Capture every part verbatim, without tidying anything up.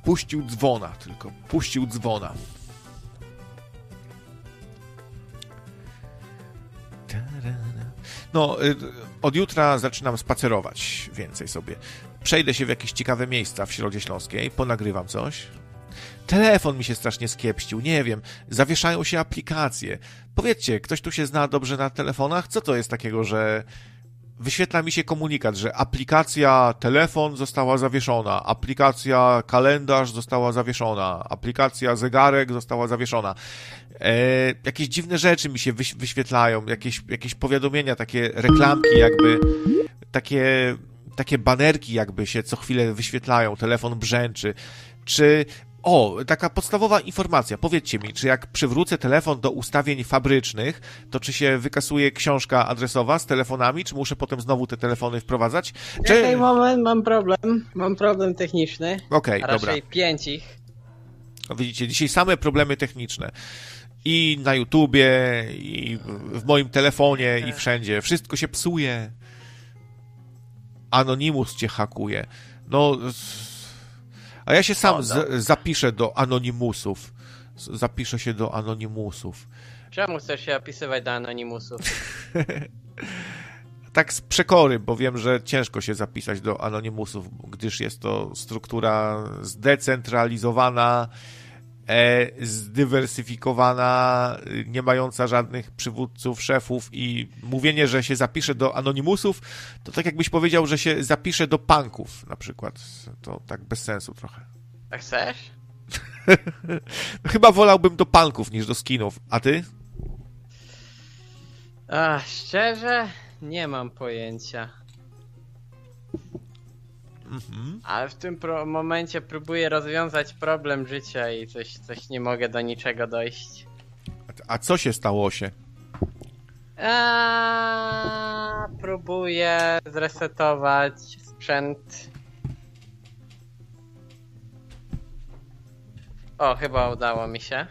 puścił dzwona, tylko puścił dzwona. No, od jutra zaczynam spacerować więcej sobie. Przejdę się w jakieś ciekawe miejsca w Środzie Śląskiej, ponagrywam coś. Telefon mi się strasznie skiepścił, nie wiem, zawieszają się aplikacje. Powiedzcie, ktoś tu się zna dobrze na telefonach? Co to jest takiego, że wyświetla mi się komunikat, że aplikacja telefon została zawieszona, aplikacja kalendarz została zawieszona, aplikacja zegarek została zawieszona. E, jakieś dziwne rzeczy mi się wyś- wyświetlają, jakieś, jakieś powiadomienia, takie reklamki jakby, takie, takie banerki jakby się co chwilę wyświetlają, telefon brzęczy. Czy... O, taka podstawowa informacja. Powiedzcie mi, czy jak przywrócę telefon do ustawień fabrycznych, to czy się wykasuje książka adresowa z telefonami, czy muszę potem znowu te telefony wprowadzać? Czy... Czekaj moment, mam problem. Mam problem techniczny. Okej, a dobra. raczej pięć ich. No widzicie, dzisiaj same problemy techniczne. I na YouTubie, i w moim telefonie, i wszędzie. Wszystko się psuje. Anonymous cię hakuje. No... A ja się sam o, no. z- zapiszę do Anonymusów. Z- zapiszę się do Anonymusów. Czemu chcesz się opisywać do Anonymusów? Tak z przekory, bo wiem, że ciężko się zapisać do Anonymusów, gdyż jest to struktura zdecentralizowana, e, zdywersyfikowana, nie mająca żadnych przywódców, szefów i mówienie, że się zapisze do Anonymusów, to tak jakbyś powiedział, że się zapisze do punków na przykład. To tak bez sensu trochę. Tak chcesz? No, chyba wolałbym do punków niż do skinów. A ty? Ach, szczerze? Nie mam pojęcia. Mhm. Ale w tym pro- momencie próbuję rozwiązać problem życia i coś, coś nie mogę do niczego dojść. A co się stało się? Eee, próbuję zresetować sprzęt. O, chyba udało mi się.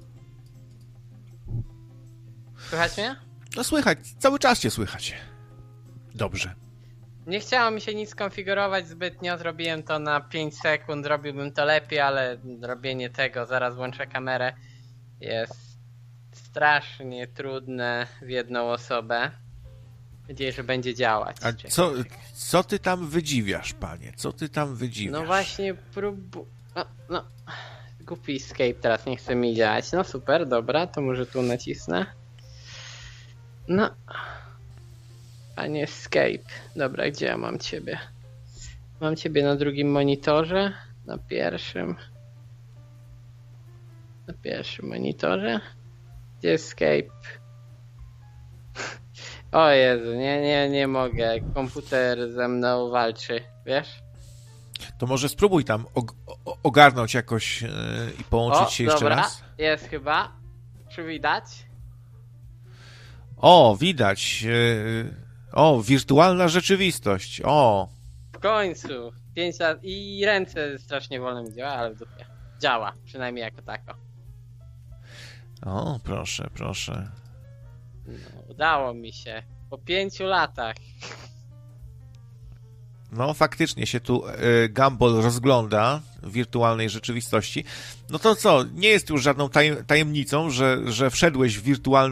Słychać mnie? No słychać, cały czas cię słychać. Dobrze. Nie chciało mi się nic konfigurować zbytnio, zrobiłem to na pięć sekund, robiłbym to lepiej, ale robienie tego, zaraz włączę kamerę, jest strasznie trudne w jedną osobę. Mam nadzieję, że będzie działać. A Czekaj, co, czekaj. co ty tam wydziwiasz, panie? Co ty tam wydziwiasz? No właśnie próbu... No, no. Głupi escape teraz nie chce mi działać. No super, dobra, to może tu nacisnę. No. Panie escape. Dobra, gdzie ja mam ciebie? Mam ciebie na drugim monitorze. Na pierwszym. Na pierwszym monitorze. Gdzie escape? O Jezu, nie, nie, nie mogę. Komputer ze mną walczy, wiesz? To może spróbuj tam og- o- ogarnąć jakoś yy, i połączyć O, się jeszcze dobra, raz. jest chyba. Czy widać? O, widać. Yy, o, wirtualna rzeczywistość. O, W końcu. pięć lat i ręce strasznie wolno mi działa, ale w dupie. Działa, przynajmniej jako tako. o, proszę, proszę. No, udało mi się. Po pięciu latach. No, faktycznie się tu y, Gumball rozgląda w wirtualnej rzeczywistości. No to co, nie jest już żadną tajem, tajemnicą, że, że wszedłeś w wirtualną